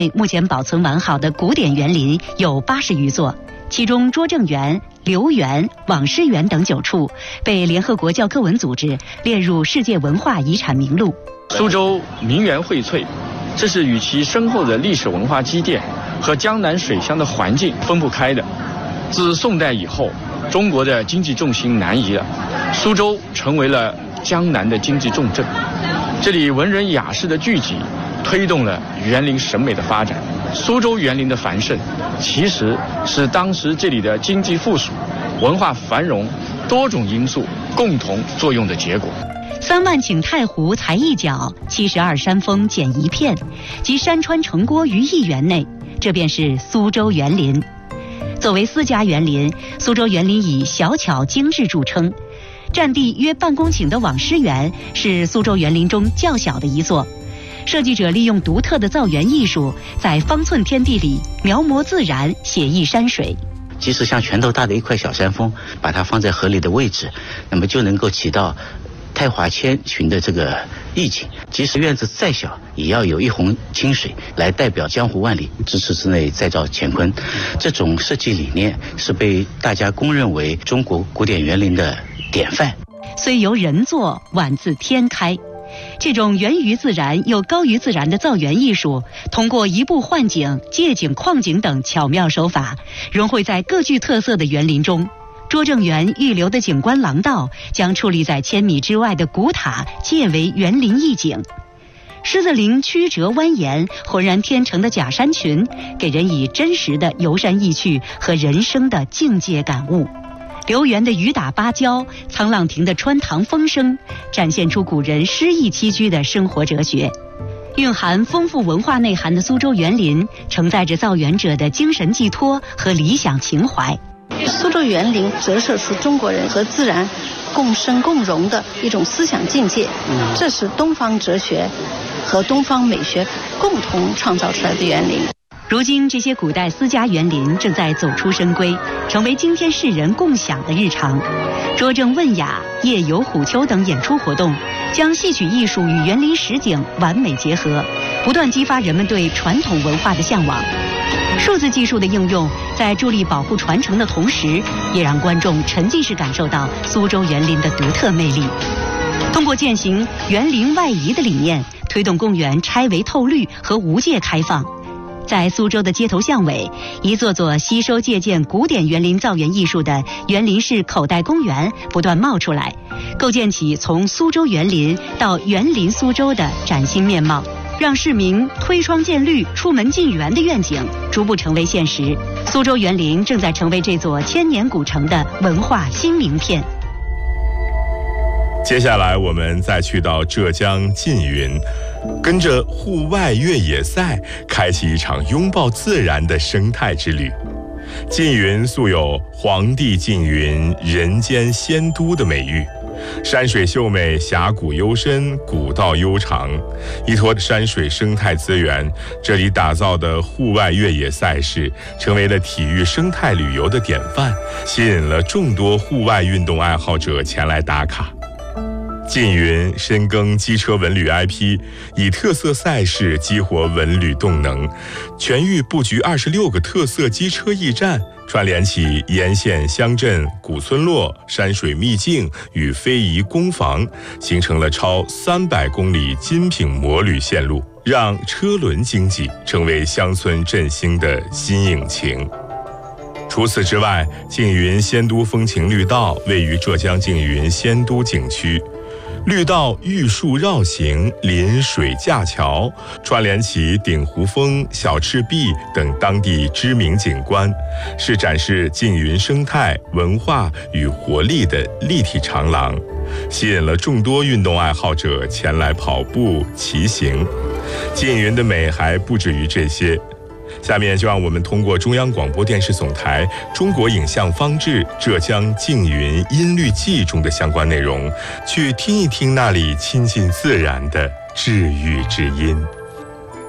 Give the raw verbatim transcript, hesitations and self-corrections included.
目前保存完好的古典园林有八十余座，其中拙政园、留园、网师园等九处被联合国教科文组织列入世界文化遗产名录。 苏州名园荟萃，这是与其深厚的历史文化积淀和江南水乡的环境分不开的。自宋代以后，中国的经济重心南移了，苏州成为了江南的经济重镇。这里文人雅士的聚集，推动了园林审美的发展。苏州园林的繁盛，其实是当时这里的经济复苏、文化繁荣多种因素共同作用的结果。 三万顷太湖才一角，七十二山峰减一片，集山川城郭于一园内，这便是苏州园林。作为私家园林，苏州园林以小巧精致著称。占地约半公顷的网师园是苏州园林中较小的一座。设计者利用独特的造园艺术，在方寸天地里描摹自然，写意山水。 即使像拳头大的一块小山峰，把它放在合理的位置，那么就能够起到太华千寻的这个意境。即使院子再小，也要有一泓清水来代表江湖万里，咫尺之内再造乾坤。这种设计理念是被大家公认为中国古典园林的典范。 虽由人作，宛自天开。这种源于自然又高于自然的造园艺术，通过移步换景、借景框景等巧妙手法，融汇在各具特色的园林中。拙政园预留的景观廊道，将矗立在千米之外的古塔借为园林意境。狮子林曲折蜿蜒、浑然天成的假山群，给人以真实的游山意趣和人生的境界感悟。留园的雨打芭蕉，沧浪亭的穿堂风声，展现出古人诗意栖居的生活哲学。蕴含丰富文化内涵的苏州园林，承载着造园者的精神寄托和理想情怀。 苏州园林折射出中国人和自然共生共荣的一种思想境界，这是东方哲学和东方美学共同创造出来的园林。 如今这些古代私家园林正在走出深闺，成为今天世人共享的日常。拙政问雅、夜游虎丘等演出活动，将戏曲艺术与园林实景完美结合，不断激发人们对传统文化的向往。数字技术的应用，在助力保护传承的同时，也让观众沉浸式感受到苏州园林的独特魅力。通过践行园林外移的理念，推动公园拆围透绿和无界开放。在苏州的街头巷尾，一座座吸收借鉴古典园林造园艺术的园林式口袋公园不断冒出来，构建起从苏州园林到园林苏州的崭新面貌，让市民推窗见绿、出门进园的愿景逐步成为现实。苏州园林正在成为这座千年古城的文化新名片。 接下来我们再去到浙江缙云，跟着户外越野赛，开启一场拥抱自然的生态之旅。缙云素有黄帝缙云、人间仙都的美誉，山水秀美，峡谷幽深，古道悠长，依托山水生态资源，这里打造的户外越野赛事成为了体育生态旅游的典范，吸引了众多户外运动爱好者前来打卡。缙云深耕机车文旅 I P， 以特色赛事激活文旅动能，全域布局二十六个特色机车驿站，串联起沿线乡镇、古村落、山水秘境与非遗工坊，形成了超三百公里精品摩旅线路，让车轮经济成为乡村振兴的新引擎。除此之外，缙云仙都风情绿道位于浙江缙云仙都景区。绿道玉树绕行，临水架桥，串联起鼎湖峰、小赤壁等当地知名景观，是展示缙云生态、文化与活力的立体长廊，吸引了众多运动爱好者前来跑步、骑行。缙云的美还不止于这些。下面就让我们通过中央广播电视总台中国影像方志浙江缙云音律记中的相关内容，去听一听那里亲近自然的治愈之音。